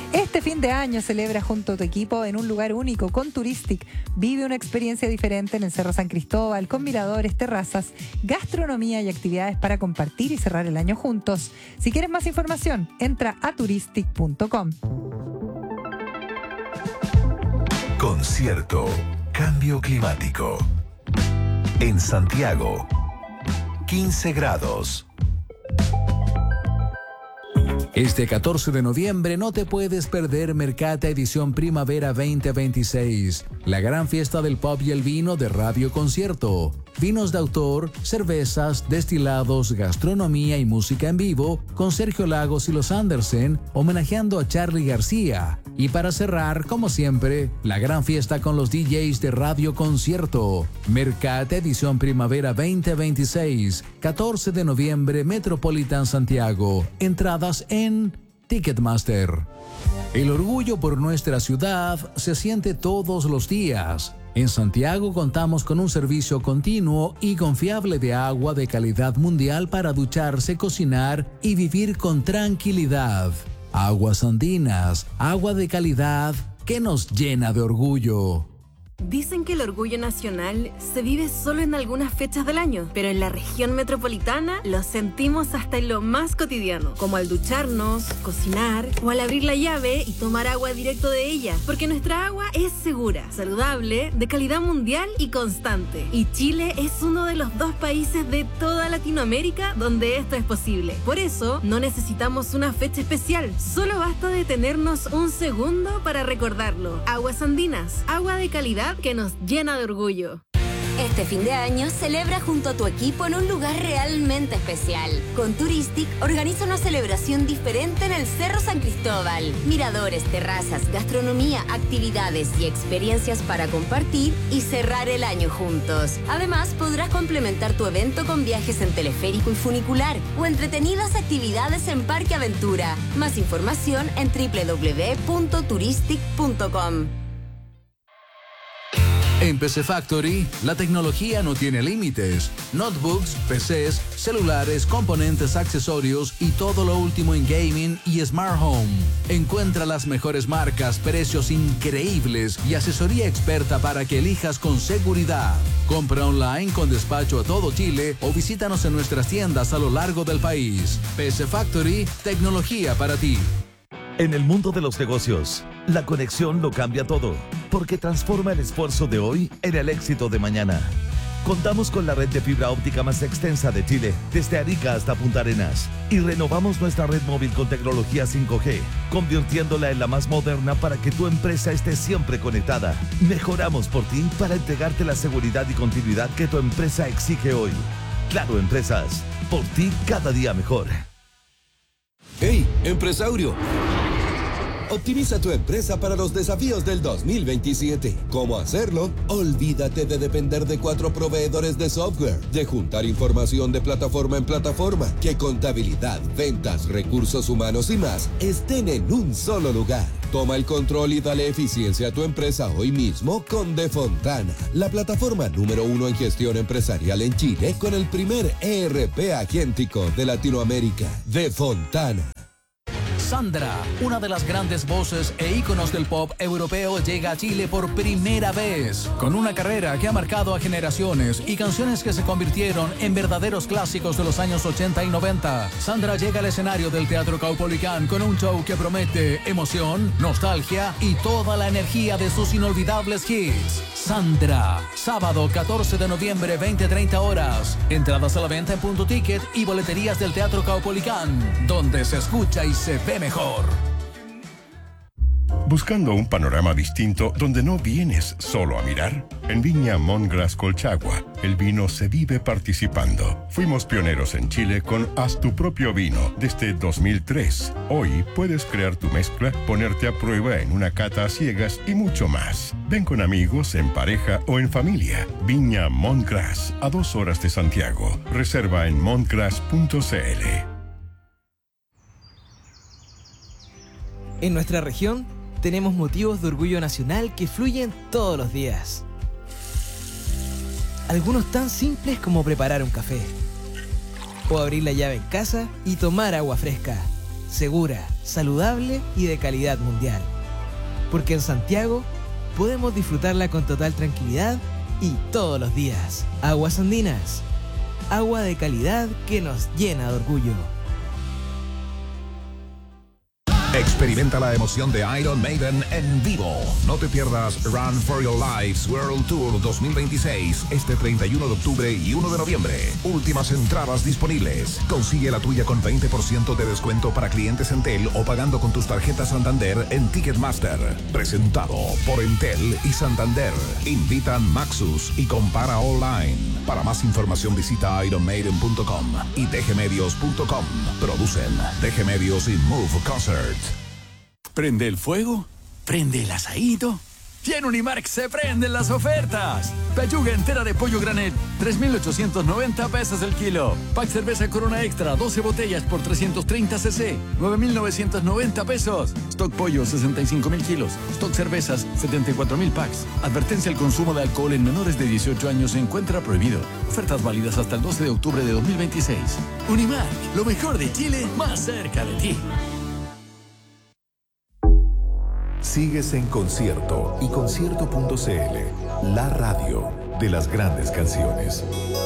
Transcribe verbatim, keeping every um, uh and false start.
Este fin de año celebra junto a tu equipo en un lugar único con Touristic. Vive una experiencia diferente en el Cerro San Cristóbal con miradores, terrazas, gastronomía y actividades para compartir y cerrar el año juntos. Si quieres más información, entra a touristic punto com. Concierto Cambio Climático. En Santiago, quince grados. Este catorce de noviembre no te puedes perder Mercata Edición Primavera veinte veintiséis, la gran fiesta del pop y el vino de Radio Concierto. Vinos de autor, cervezas, destilados, gastronomía y música en vivo con Sergio Lagos y los Andersen, homenajeando a Charly García. Y para cerrar, como siempre, la gran fiesta con los D Js de Radio Concierto. Mercata Edición Primavera veinte veintiséis, catorce de noviembre, Metropolitan Santiago. Entradas en Ticketmaster. El orgullo por nuestra ciudad se siente todos los días. En Santiago contamos con un servicio continuo y confiable de agua de calidad mundial para ducharse, cocinar y vivir con tranquilidad. Aguas Andinas, agua de calidad que nos llena de orgullo. Dicen que el orgullo nacional se vive solo en algunas fechas del año, pero en la región metropolitana lo sentimos hasta en lo más cotidiano, como al ducharnos, cocinar o al abrir la llave y tomar agua directo de ella, porque nuestra agua es segura, saludable, de calidad mundial y constante. Y Chile es uno de los dos países de toda Latinoamérica donde esto es posible. Por eso, no necesitamos una fecha especial, solo basta detenernos un segundo para recordarlo. Aguas Andinas, agua de calidad que nos llena de orgullo. Este fin de año celebra junto a tu equipo en un lugar realmente especial. Con Touristic organiza una celebración diferente en el Cerro San Cristóbal. Miradores, terrazas, gastronomía, actividades y experiencias para compartir y cerrar el año juntos. Además, podrás complementar tu evento con viajes en teleférico y funicular o entretenidas actividades en Parque Aventura. Más información en doble u doble u doble u punto touristic punto com. En P C Factory, la tecnología no tiene límites. Notebooks, P Cs, celulares, componentes, accesorios y todo lo último en gaming y smart home. Encuentra las mejores marcas, precios increíbles y asesoría experta para que elijas con seguridad. Compra online con despacho a todo Chile o visítanos en nuestras tiendas a lo largo del país. P C Factory, tecnología para ti. En el mundo de los negocios, la conexión lo cambia todo, porque transforma el esfuerzo de hoy en el éxito de mañana. Contamos con la red de fibra óptica más extensa de Chile, desde Arica hasta Punta Arenas, y renovamos nuestra red móvil con tecnología cinco G, convirtiéndola en la más moderna para que tu empresa esté siempre conectada. Mejoramos por ti para entregarte la seguridad y continuidad que tu empresa exige hoy. Claro Empresas, por ti cada día mejor. ¡Hey, empresario! Optimiza tu empresa para los desafíos del dos mil veintisiete. ¿Cómo hacerlo? Olvídate de depender de cuatro proveedores de software, de juntar información de plataforma en plataforma, que contabilidad, ventas, recursos humanos y más estén en un solo lugar. Toma el control y dale eficiencia a tu empresa hoy mismo con Defontana, la plataforma número uno en gestión empresarial en Chile con el primer E R P agéntico de Latinoamérica. Defontana. Sandra, una de las grandes voces e íconos del pop europeo, llega a Chile por primera vez. Con una carrera que ha marcado a generaciones y canciones que se convirtieron en verdaderos clásicos de los años ochenta y noventa, Sandra llega al escenario del Teatro Caupolicán con un show que promete emoción, nostalgia y toda la energía de sus inolvidables hits. Sandra, sábado catorce de noviembre, veinte treinta horas. Entradas a la venta en Punto Ticket y boleterías del Teatro Caupolicán, donde se escucha y se ve mejor. Buscando un panorama distinto donde no vienes solo a mirar. En Viña Montgras Colchagua, el vino se vive participando. Fuimos pioneros en Chile con Haz tu propio vino desde dos mil tres. Hoy puedes crear tu mezcla, ponerte a prueba en una cata a ciegas y mucho más. Ven con amigos, en pareja o en familia. Viña Montgras, a dos horas de Santiago. Reserva en montgras punto c l. En nuestra región tenemos motivos de orgullo nacional que fluyen todos los días. Algunos tan simples como preparar un café, o abrir la llave en casa y tomar agua fresca. segura, saludable y de calidad mundial. Porque en Santiago podemos disfrutarla con total tranquilidad y todos los días. Aguas Andinas, agua de calidad que nos llena de orgullo. Experimenta la emoción de Iron Maiden en vivo. No te pierdas Run for Your Lives World Tour dos mil veintiséis este treinta y uno de octubre y uno de noviembre. Últimas entradas disponibles. Consigue la tuya con veinte por ciento de descuento para clientes Entel o pagando con tus tarjetas Santander en Ticketmaster. Presentado por Entel y Santander. Invitan Maxus y Compara Online. Para más información visita iron maiden punto com y d g medios punto com. Producen D G Medios y Move Concert. ¿Prende el fuego? ¿Prende el asadito? Y en Unimark se prenden las ofertas. Pechuga entera de pollo granel, tres mil ochocientos noventa pesos el kilo. Pack cerveza Corona Extra, doce botellas por trescientos treinta centilitros, nueve mil novecientos noventa pesos. Stock pollo, sesenta y cinco mil kilos. Stock cervezas, setenta y cuatro mil packs. Advertencia: el consumo de alcohol en menores de dieciocho años se encuentra prohibido. Ofertas válidas hasta el doce de octubre de dos mil veintiséis. Unimark, lo mejor de Chile, más cerca de ti. Sigues en Concierto y concierto punto c l, la radio de las grandes canciones.